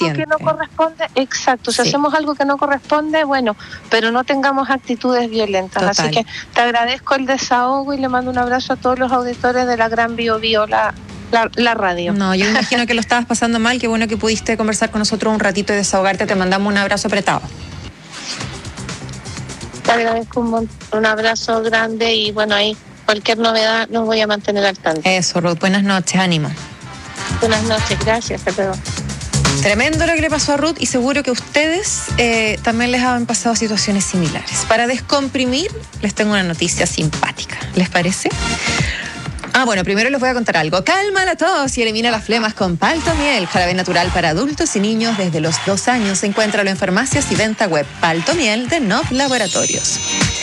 algo que no corresponde, exacto, si hacemos algo que no corresponde, bueno, pero no tengamos actitudes violentas. Total. Así que te agradezco el desahogo y le mando un abrazo a todos los auditores de la Gran Bio Bio, la radio. No, yo imagino que lo estabas pasando mal, qué bueno que pudiste conversar con nosotros un ratito y desahogarte, te mandamos un abrazo apretado. Te agradezco un abrazo grande y bueno, ahí cualquier novedad nos voy a mantener al tanto. Eso, Ruth, buenas noches, ánimo. Buenas noches, gracias, hasta luego. Tremendo lo que le pasó a Ruth y seguro que a ustedes también les han pasado situaciones similares. Para descomprimir, les tengo una noticia simpática. ¿Les parece? Bueno, primero les voy a contar algo. Calma la tos y elimina las flemas con Paltomiel, jarabe natural para adultos y niños desde los 2 años. Encuéntralo en farmacias y venta web. Paltomiel de Nov Laboratorios.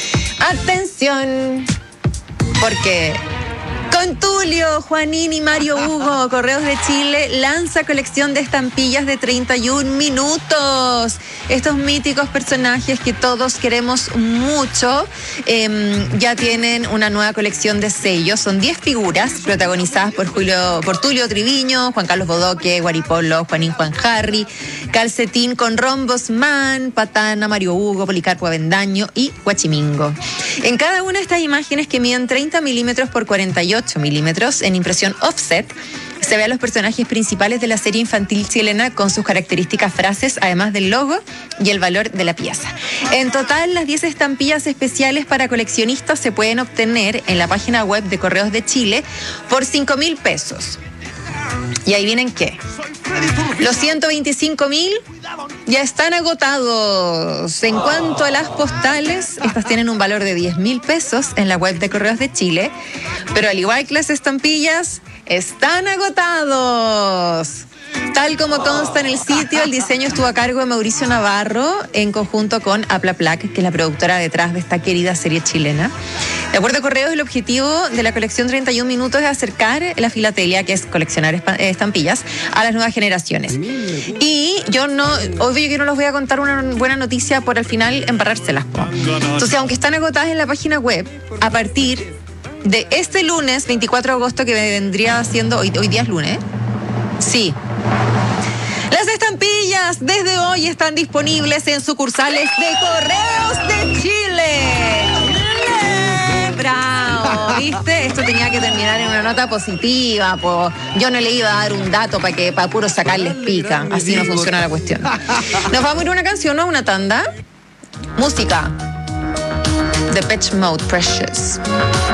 ¡Atención! Porque con Tulio, Juanín y Mario Hugo, Correos de Chile lanza colección de estampillas de 31 minutos. Estos míticos personajes que todos queremos mucho ya tienen una nueva colección de sellos. Son 10 figuras protagonizadas por Tulio Triviño, Juan Carlos Bodoque, Guaripolo, Juanín Juan Harry, Calcetín con Rombos Man, Patana, Mario Hugo, Policarpo Avendaño y Huachimingo. En cada una de estas imágenes que miden 30 milímetros por 48 milímetros en impresión offset, se ve a los personajes principales de la serie infantil chilena con sus características frases, además del logo y el valor de la pieza. En total, las 10 estampillas especiales para coleccionistas se pueden obtener en la página web de Correos de Chile por 5.000 pesos. Y ahí vienen qué. Los 125.000 ya están agotados. En cuanto a las postales, estas tienen un valor de 10.000 pesos en la web de Correos de Chile, pero al igual que las estampillas, están agotados. Tal como consta en el sitio, el diseño estuvo a cargo de Mauricio Navarro en conjunto con Aplaplac, que es la productora detrás de esta querida serie chilena. De acuerdo a Correos, el objetivo de la colección 31 minutos es acercar la filatelia, que es coleccionar estampillas, a las nuevas generaciones. Y obvio que no les voy a contar una buena noticia por al final embarrárselas. Entonces, aunque están agotadas en la página web, a partir de este lunes, 24 de agosto, que vendría siendo, hoy día es lunes, sí. Las estampillas desde hoy están disponibles en sucursales de Correos de Chile. ¡Bravo! ¿Viste? Esto tenía que terminar en una nota positiva. Yo no le iba a dar un dato para puro sacarles pica. Así no funciona la cuestión. Nos vamos a ir a una canción, ¿no? Una tanda. Música. Depeche Mode, Precious.